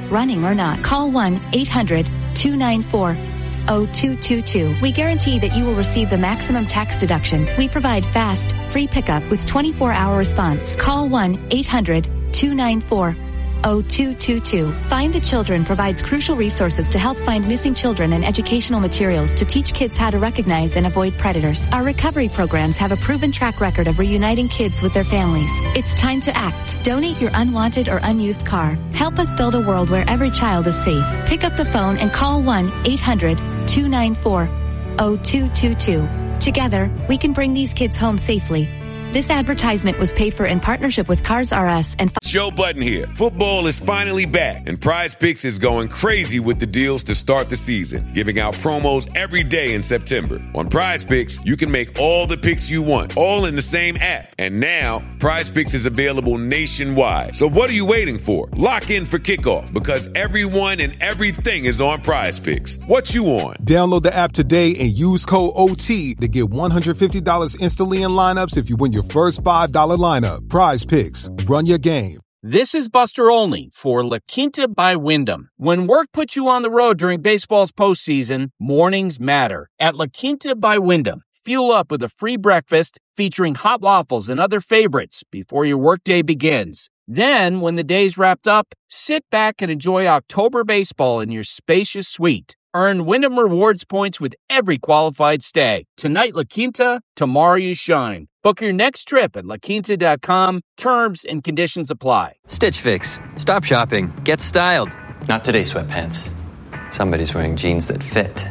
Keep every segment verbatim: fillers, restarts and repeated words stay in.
running or not. Call one eight hundred two nine four oh two two two. We guarantee that you will receive the maximum tax deduction. We provide fast, free pickup with twenty-four hour response. Call one eight hundred two nine four oh two two two. Find the Children provides crucial resources to help find missing children and educational materials to teach kids how to recognize and avoid predators. Our recovery programs have a proven track record of reuniting kids with their families. It's time to act. Donate your unwanted or unused car. Help us build a world where every child is safe. Pick up the phone and call one eight hundred two nine four oh two two two. Together, we can bring these kids home safely. This advertisement was paid for in partnership with Cars R Us and... Joe Budden here. Football is finally back, and Prize Picks is going crazy with the deals to start the season, giving out promos every day in September. On Prize Picks, you can make all the picks you want, all in the same app. And now, Prize Picks is available nationwide. So what are you waiting for? Lock in for kickoff, because everyone and everything is on Prize Picks. What you on? Download the app today and use code O T to get one hundred fifty dollars instantly in lineups if you win your first five dollars lineup. Prize Picks. Run your game. This is Buster Olney for La Quinta by Wyndham. When work puts you on the road during baseball's postseason, mornings matter. At La Quinta by Wyndham, fuel up with a free breakfast featuring hot waffles and other favorites before your workday begins. Then, when the day's wrapped up, sit back and enjoy October baseball in your spacious suite. Earn Wyndham Rewards points with every qualified stay. Tonight, La Quinta, tomorrow you shine. Book your next trip at la quinta dot com. Terms and conditions apply. Stitch Fix. Stop shopping. Get styled. Not today, sweatpants. Somebody's wearing jeans that fit.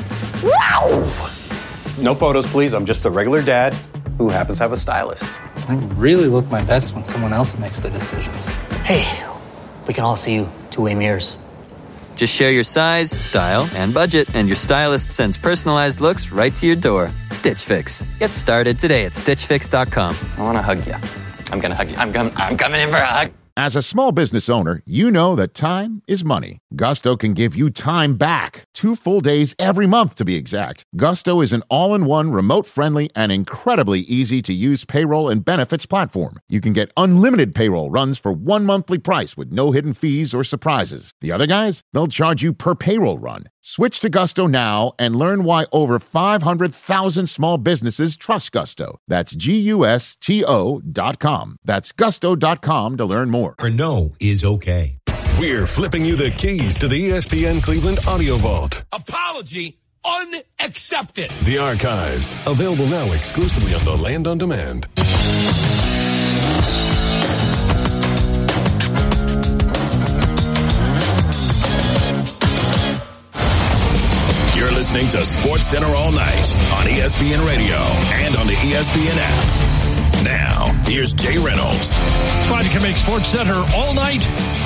Wow! No photos, please. I'm just a regular dad who happens to have a stylist. I really look my best when someone else makes the decisions. Hey, we can all see you two-way mirrors. Just share your size, style, and budget, and your stylist sends personalized looks right to your door. Stitch Fix. Get started today at stitch fix dot com. I want to hug you. I'm going to hug you. I'm, com- I'm coming in for a hug. As a small business owner, you know that time is money. Gusto can give you time back. Two full days every month, to be exact. Gusto is an all-in-one, remote-friendly, and incredibly easy-to-use payroll and benefits platform. You can get unlimited payroll runs for one monthly price with no hidden fees or surprises. The other guys, they'll charge you per payroll run. Switch to Gusto now and learn why over five hundred thousand small businesses trust Gusto. That's G U S T O dot com. That's gusto dot com to learn more. Or no is okay. We're flipping you the keys to the E S P N Cleveland Audio Vault. Apology unaccepted. The archives, available now exclusively on the Land on Demand. You're listening to Sports Center all night on E S P N Radio and on the E S P N app. Now, here's Jay Reynolds. Glad you can make Sports Center all night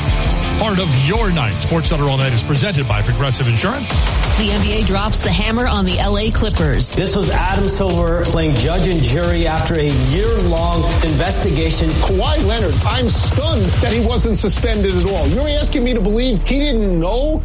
part of your night. Sports Center all night is presented by Progressive Insurance. The N B A drops the hammer on the L A Clippers. This was Adam Silver playing judge and jury after a year-long investigation. Kawhi Leonard, I'm stunned that he wasn't suspended at all. You're asking me to believe he didn't know?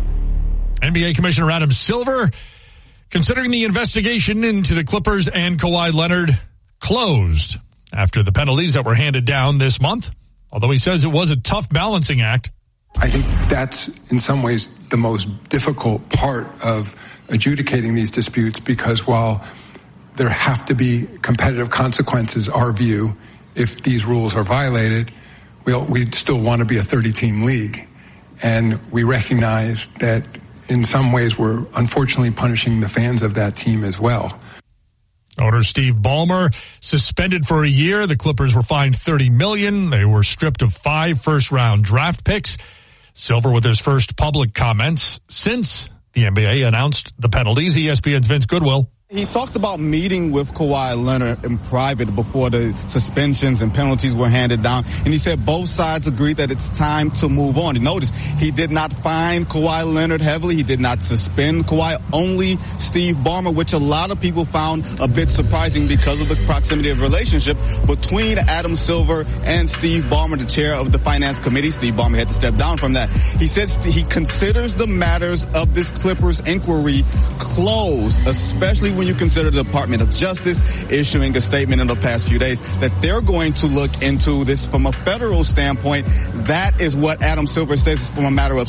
N B A Commissioner Adam Silver considering the investigation into the Clippers and Kawhi Leonard closed after the penalties that were handed down this month, although he says it was a tough balancing act. I think that's in some ways the most difficult part of adjudicating these disputes, because while there have to be competitive consequences, our view, if these rules are violated, we'll, we still want to be a thirty-team league. And we recognize that in some ways we're unfortunately punishing the fans of that team as well. Owner Steve Ballmer suspended for a year. The Clippers were fined thirty million dollars. They were stripped of five first-round draft picks. Silver with his first public comments since the N B A announced the penalties. E S P N's Vince Goodwill. He talked about meeting with Kawhi Leonard in private before the suspensions and penalties were handed down. And he said both sides agreed that it's time to move on. And notice, he did not fine Kawhi Leonard heavily. He did not suspend Kawhi, only Steve Ballmer, which a lot of people found a bit surprising because of the proximity of relationship between Adam Silver and Steve Ballmer, the chair of the finance committee. Steve Ballmer had to step down from that. He says he considers the matters of this Clippers inquiry closed, especially when When you consider the Department of Justice issuing a statement in the past few days that they're going to look into this from a federal standpoint. That is what Adam Silver says is from a matter of